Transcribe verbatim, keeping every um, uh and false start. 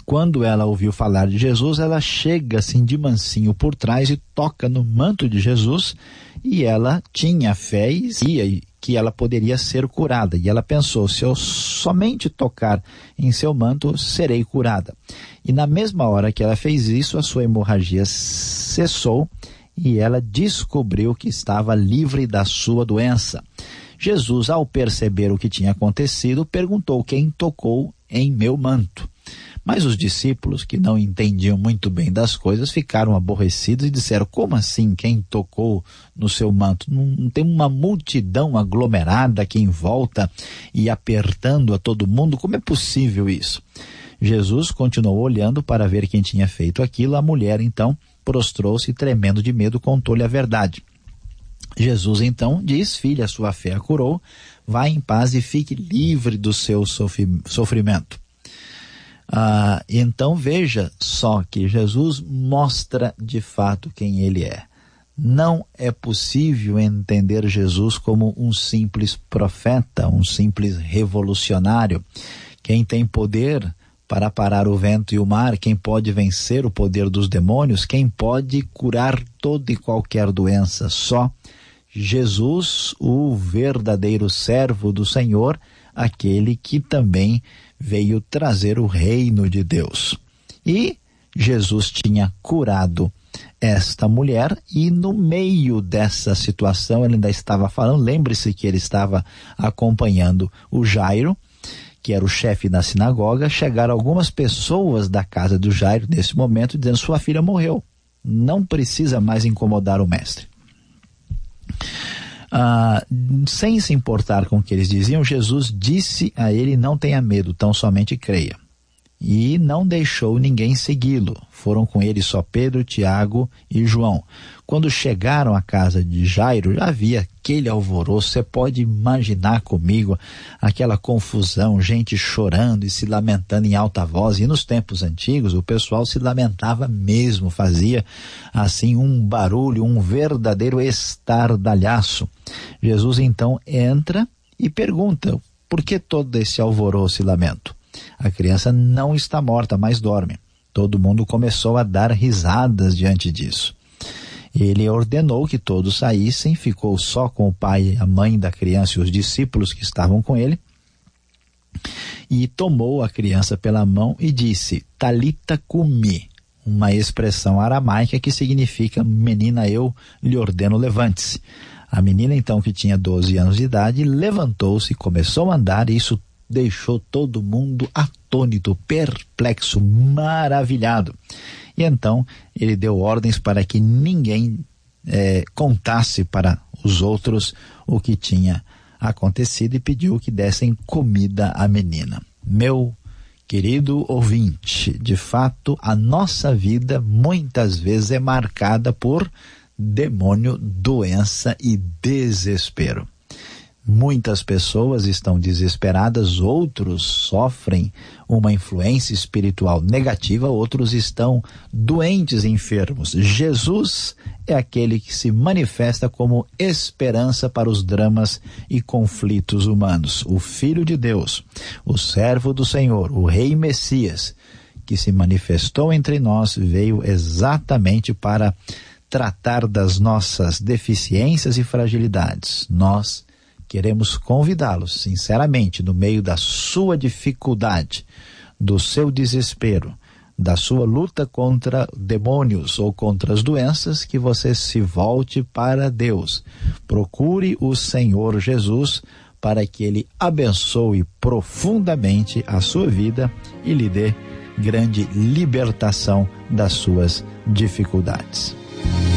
Quando ela ouviu falar de Jesus, ela chega assim de mansinho por trás e toca no manto de Jesus, e ela tinha fé e dizia que ela poderia ser curada. E ela pensou, se eu somente tocar em seu manto, serei curada. E na mesma hora que ela fez isso, a sua hemorragia cessou e ela descobriu que estava livre da sua doença. Jesus, ao perceber o que tinha acontecido, perguntou: quem tocou em meu manto? Mas os discípulos, que não entendiam muito bem das coisas, ficaram aborrecidos e disseram: como assim quem tocou no seu manto? Não, não tem uma multidão aglomerada aqui em volta e apertando a todo mundo? Como é possível isso? Jesus continuou olhando para ver quem tinha feito aquilo. A mulher então prostrou-se e, tremendo de medo, contou-lhe a verdade. Jesus então diz: filha, a sua fé a curou, vá em paz e fique livre do seu sofri- sofrimento. Ah, então veja só que Jesus mostra de fato quem ele é. Não é possível entender Jesus como um simples profeta, um simples revolucionário. Quem tem poder para parar o vento e o mar, quem pode vencer o poder dos demônios, quem pode curar toda e qualquer doença, só Jesus, o verdadeiro servo do Senhor, aquele que também veio trazer o reino de Deus. E Jesus tinha curado esta mulher, e no meio dessa situação ele ainda estava falando, lembre-se que ele estava acompanhando o Jairo, que era o chefe da sinagoga. Chegaram algumas pessoas da casa do Jairo nesse momento, dizendo: sua filha morreu, não precisa mais incomodar o mestre. Ah, sem se importar com o que eles diziam, Jesus disse a ele: não tenha medo, tão somente creia. E não deixou ninguém segui-lo. Foram com ele só Pedro, Tiago e João. Quando chegaram à casa de Jairo, já havia aquele alvoroço. Você pode imaginar comigo aquela confusão, gente chorando e se lamentando em alta voz. E nos tempos antigos o pessoal se lamentava mesmo, fazia assim um barulho, um verdadeiro estardalhaço. Jesus então entra e pergunta: por que todo esse alvoroço e lamento? A criança não está morta, mas dorme. Todo mundo começou a dar risadas diante disso. Ele ordenou que todos saíssem, ficou só com o pai, a mãe da criança e os discípulos que estavam com ele, e tomou a criança pela mão e disse: Talita cumi, uma expressão aramaica que significa: menina, eu lhe ordeno, levante-se. A menina então, que tinha doze anos de idade, levantou-se e começou a andar, e isso deixou todo mundo atônito, perplexo, maravilhado. E então ele deu ordens para que ninguém eh, contasse para os outros o que tinha acontecido e pediu que dessem comida à menina. Meu querido ouvinte, de fato a nossa vida muitas vezes é marcada por demônio, doença e desespero. Muitas pessoas estão desesperadas, outros sofrem uma influência espiritual negativa, outros estão doentes e enfermos. Jesus é aquele que se manifesta como esperança para os dramas e conflitos humanos. O Filho de Deus, o servo do Senhor, o Rei Messias, que se manifestou entre nós, veio exatamente para tratar das nossas deficiências e fragilidades. Nós queremos convidá-los, sinceramente, no meio da sua dificuldade, do seu desespero, da sua luta contra demônios ou contra as doenças, que você se volte para Deus. Procure o Senhor Jesus para que Ele abençoe profundamente a sua vida e lhe dê grande libertação das suas dificuldades.